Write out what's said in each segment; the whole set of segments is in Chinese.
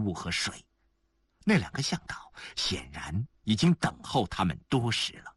物和水。那2个向导显然已经等候他们多时了。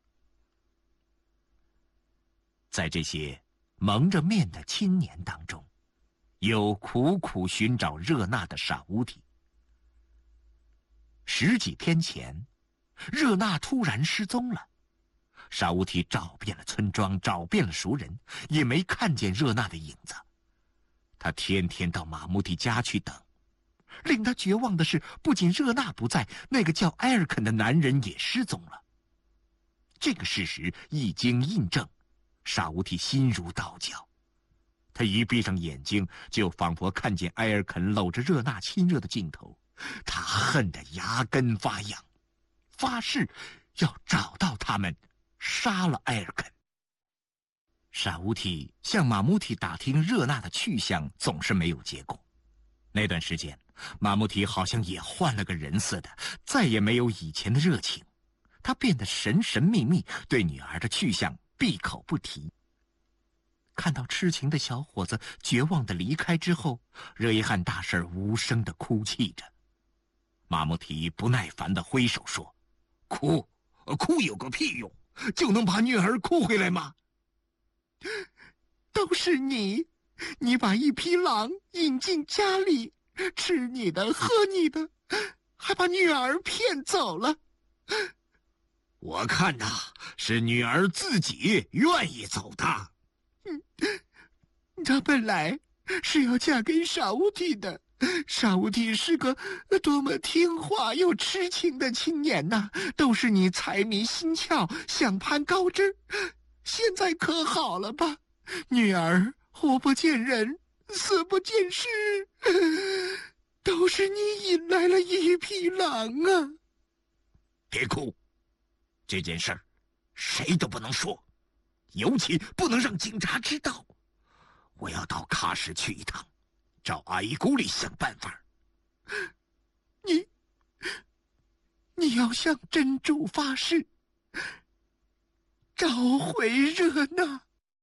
在这些蒙着面的青年当中，有苦苦寻找热娜的傻乌提。10几天前，热娜突然失踪了。傻乌提找遍了村庄，找遍了熟人，也没看见热娜的影子。他天天到马穆蒂家去等。令他绝望的是，不仅热娜不在，那个叫埃尔肯的男人也失踪了。这个事实一经印证，沙乌提心如刀绞。他一闭上眼睛，就仿佛看见埃尔肯搂着热娜亲热的镜头。他恨得牙根发痒，发誓要找到他们，杀了埃尔肯。沙乌提向马穆提打听热娜的去向，总是没有结果。那段时间，马穆提好像也换了个人似的，再也没有以前的热情。他变得神神秘秘，对女儿的去向闭口不提。看到痴情的小伙子绝望地离开之后，热依汗大婶无声地哭泣着。马穆提不耐烦地挥手说：“哭有个屁用，就能把女儿哭回来吗？都是你把一匹狼引进家里，吃你的喝你的，还把女儿骗走了。我看呐，是女儿自己愿意走的。她本来是要嫁给沙乌提的，沙乌提是个多么听话又痴情的青年呐！都是你财迷心窍，想攀高枝。现在可好了吧？女儿活不见人，死不见尸，都是你引来了一匹狼啊！别哭，这件事儿谁都不能说，尤其不能让警察知道。我要到喀什去一趟，找阿依古里想办法。你要向真主发誓，找回热娜。